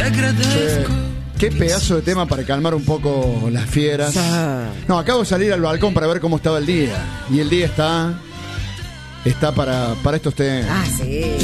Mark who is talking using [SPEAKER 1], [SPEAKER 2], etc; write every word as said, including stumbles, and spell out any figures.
[SPEAKER 1] agradezco.
[SPEAKER 2] Sí. Qué pedazo de tema para calmar un poco las fieras. No, acabo de salir al balcón para ver cómo estaba el día. Y el día está... Está para, para estos temas.
[SPEAKER 3] Ah, sí.